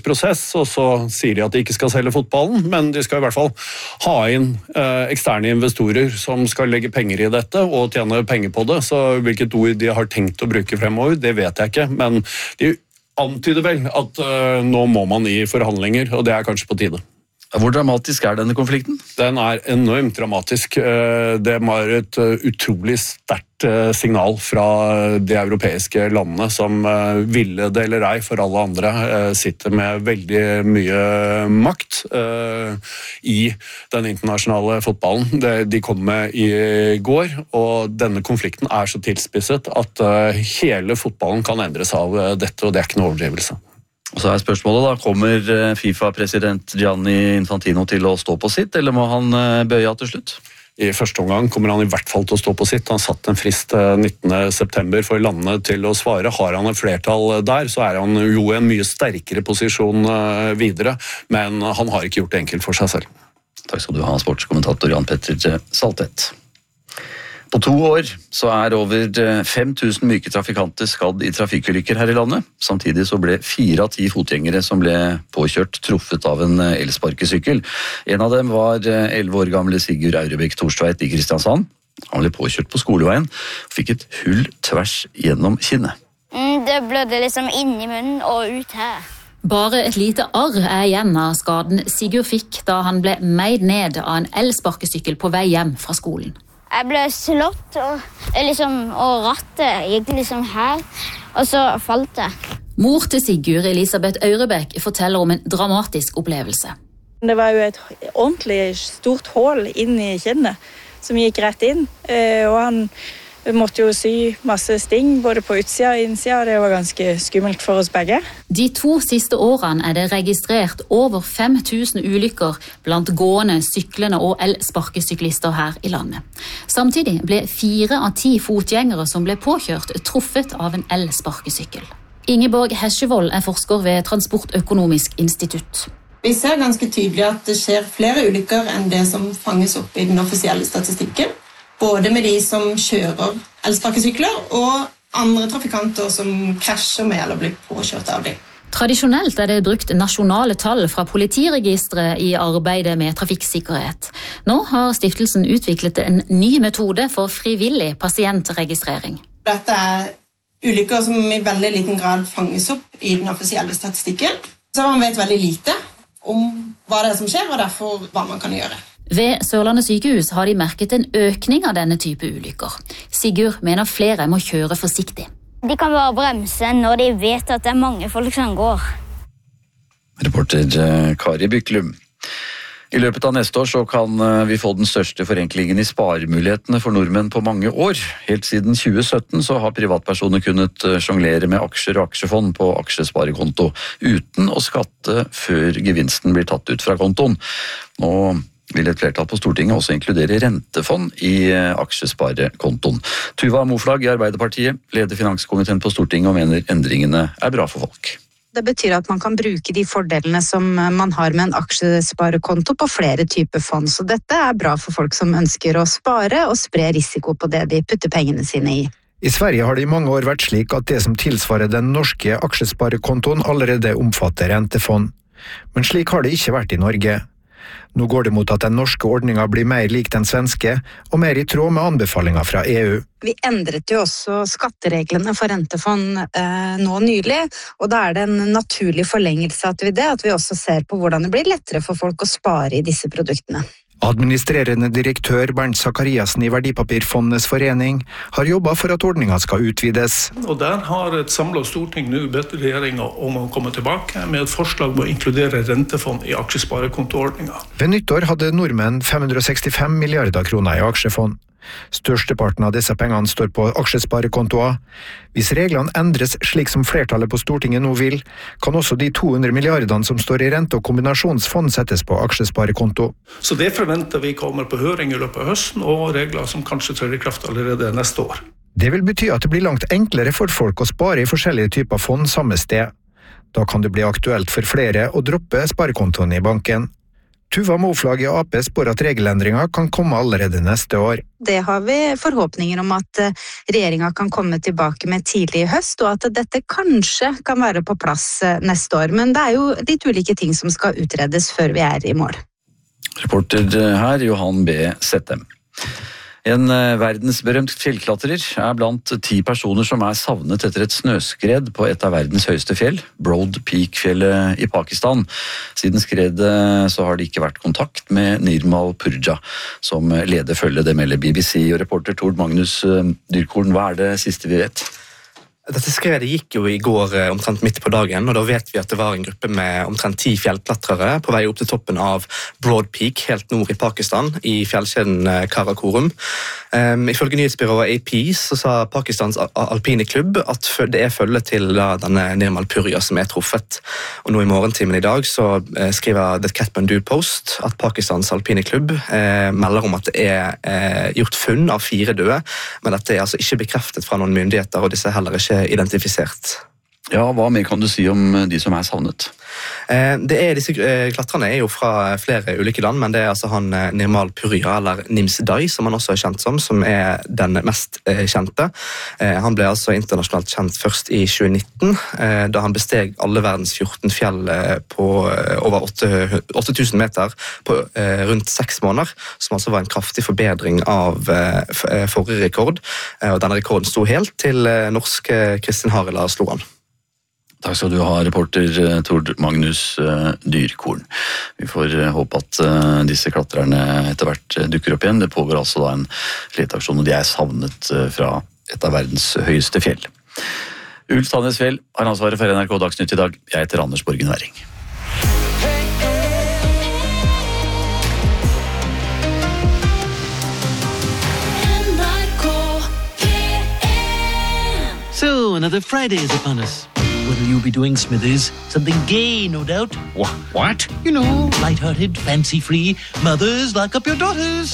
prosess, og så sier de at de ikke skal selge fotballen, men de skal i hvert fall ha inn eksterne investorer som skal legge penger i dette og tjene penger på det. Så hvilket ord de har tenkt å bruke fremover, det vet jeg ikke, men de antyder vel at nå må man i forhandlinger, og det er kanskje på tide. Hvor dramatisk er denne konflikten? Den er enormt dramatisk. Det var et utrolig sterkt signal fra de europeiske landene som ville det eller ei for alle andre sitter med veldig mye makt i den internasjonale fotballen. De kom med i går, og denne konflikten er så tilspisset at hele fotballen kan endres av dette, og det er ikke noe overdrivelse. Og så er spørsmålet da, kommer FIFA-president Gianni Infantino til å stå på sitt, eller må han bøye av til slutt? I første omgang kommer han i hvert fall til å stå på sitt. Han satt en frist 19. september for landene til å svare. Har han et flertall der, så er han jo i en mye sterkere posisjon videre, men han har ikke gjort det enkelt for seg selv. Takk skal du ha, sportskommentator Jan Petter Saltvedt. På 2 år så er over 5000 myke trafikanter skadd i trafikkulykker her i landet. Samtidig så ble 4 av 10 fotgjengere som ble påkjørt truffet av en elsparkesykkel. En av dem var 11 år gamle Sigurd Aurebekk Torstveit i Kristiansand. Han ble påkjørt på skoleveien og fikk et hull tvers gjennom kinnet. Det blødde liksom inn i munnen og ut her. Bare et lite arr er igjen av skaden Sigurd fikk da han ble meid ned av en elsparkesykkel på vei hjem fra skolen. Jeg ble slått, og rattet gikk liksom her, og så falt jeg. Mor til Sigurd, Elisabeth Aurebekk, forteller om en dramatisk opplevelse. Det var jo et ordentlig stort hål inn i kinnet, som gikk rett inn. Og han måtte jo sy masse sting, både på utsida og innsida, og det var ganske skummelt for oss begge. De 2 siste årene er det registrert over 5000 ulykker blant gående, syklende og elsparkesyklister her i landet. Samtidig ble 4 av 10 fotgjengere som ble påkjørt truffet av en elsparkesykkel. Ingeborg Hesjevold er forsker ved Transportøkonomisk institutt. Vi ser ganske tydelig at det skjer flere ulykker enn det som fanges opp i den offisielle statistikken. Både med de som kjører elsparkesykler og andre trafikanter som krasjer med eller blir påkjørt av dem. Tradisjonelt er det brukt nasjonale tall fra politiregisteret i arbeidet med trafikksikkerhet. Nå har stiftelsen utviklet en ny metode for frivillig pasientregistrering. Dette er ulykker som i veldig liten grad fanges opp i den offisielle statistikken. Så man vet veldig lite om hva det er som skjer, og derfor hva man kan gjøre. Ved Sørlandet sykehus har de merket en økning av denne type ulykker. Sigurd mener flere må kjøre forsiktig. De kan bare bremse når de vet at det er mange folk som går. Reporter Kari Byklum. I løpet av neste år så kan vi få den største forenklingen i sparemulighetene for nordmenn på mange år. Helt siden 2017 så har privatpersoner kunnet sjonglere med aksjer og aksjefond på aksjesparekonto, uten å skatte før gevinsten blir tatt ut fra kontoen. Nå vil et flertall på Stortinget også inkludere rentefond i aksjesparekontoen. Tuva Moflag i Arbeiderpartiet leder finanskomiteen på Stortinget og mener endringene er bra for folk. Det betyr at man kan bruke de fordelene som man har med en aksjesparekonto på flere typer fond. Så dette er bra for folk som ønsker å spare og spre risiko på det de putter pengene sine i. I Sverige har det i mange år vært slik at det som tilsvarer den norske aksjesparekontoen allerede omfatter rentefond. Men slik har det ikke vært i Norge. Nå går det mot at den norske ordningen blir mer lik den svenske, og mer i tråd med anbefalinger fra EU. Vi endret jo også skattereglene for rentefond nå nylig, og da er det en naturlig forlengelse at vi også ser på hvordan det blir lettere for folk å spare i disse produktene. Administrerende direktør Bernt Zakariassen i Verdipapirfondenes forening har jobbet for at ordningen skal utvides. Og der har et samlet storting nå bedt regjeringen om å komme tilbake med et forslag om å inkludere rentefond i aksjesparekontoordningen. Ved nyttår hadde nordmenn 565 milliarder kroner i aksjefond. Størsteparten av disse pengene står på aksjesparekontoer. Hvis reglene endres slik som flertallet på Stortinget nå vil, kan også de 200 milliardene som står i rente- og kombinasjonsfond settes på aksjesparekonto. Så det forventer vi kommer på høring i løpet av høsten, og regler som kanskje trer i kraft allerede neste år. Det vil bety at det blir langt enklere for folk å spare i forskjellige typer fond samme sted. Da kan det bli aktuelt for flere å droppe sparekontoen i banken. Tuva Moflag i AP spår at regelendringer kan komme allerede neste år. Det har vi forhåpninger om at regjeringen kan komme tilbake med tidlig i høst, og at dette kanskje kan være på plass neste år. Men det er jo litt ulike ting som skal utredes før vi er i mål. Reporter her, Johan B. Settem. En verdensberømt fjellklatrer blant 10 personer som savnet etter et snøskred på et av verdens høyeste fjell, Broad Peak-fjellet i Pakistan. Siden skredet så har det ikke vært kontakt med Nirmal Purja, som leder følget, det melder BBC. Og reporter Tord Magnus Dyrkorn, hva det siste vi vet? Dette skredet gikk jo i går omtrent midt på dagen, og da vet vi at det var en gruppe med omtrent 10 fjellklatrere på vei opp til toppen av Broad Peak, helt nord i Pakistan, i fjellkjeden Karakorum. Ifølge nyhetsbyrået AP så sa Pakistans alpine klubb at det følge til denne Nirmal Purja som truffet. Og nå i morgentimen i dag så skriver The Kathmandu Post at Pakistans alpine klubb melder om at det gjort funn av 4 døde, men dette altså ikke bekreftet fra noen myndigheter, og disse heller ikke identifisert. Ja, hva mer kan du si om de som savnet? Disse klatrerne jo fra flere ulike land, men det altså han Nirmal Purja, eller Nims Dai, som han også kjent som den mest kjente. Han ble altså internasjonalt kjent først i 2019, da han besteg alle verdens 14 fjell på over 8000 meter på rundt 6 måneder, som altså var en kraftig forbedring av forrige rekord. Og denne rekorden sto helt til norske Kristin Harila slo han. Takk skal du ha, reporter Tord Magnus Dyrkorn. Vi får håpe at disse klatrerne etter hvert dukker opp igjen. Det pågår altså da en leteaksjon, og de savnet fra et av verdens høyeste fjell. Ulf Tannes Fjell har ansvaret for NRK Dagsnytt i dag. Jeg heter Anders Borgen Werring. So, another Friday is upon us. What'll you be doing, Smithers? Something gay, no doubt. What? You know, light-hearted, fancy-free. Mothers, lock up your daughters.